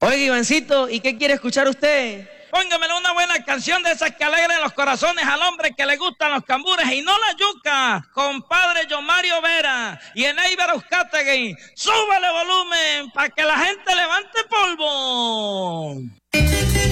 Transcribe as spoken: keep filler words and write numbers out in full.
Oiga, Ivancito, ¿y qué quiere escuchar usted? Póngamele una buena canción de esas que alegren los corazones al hombre que le gustan los cambures y no la yuca. Compadre John Mario Vera y Eneiber Uzcategui. Súbele volumen para que la gente levante polvo.